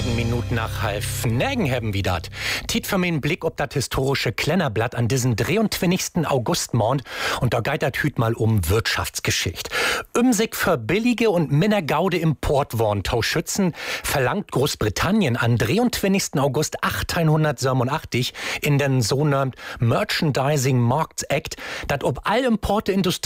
Minuten nach 11:30 haben wir dat. Tiet für mich Blick ob dat historische Klennerblatt an diesen 23. Augustmond und da geht dat hüt mal um Wirtschaftsgeschichte. Sich für billige und mindergaude Importwarentauschschützen verlangt Großbritannien an 23. August 1887 in den sogenannten Merchandising Markets Act, dat ob all Importe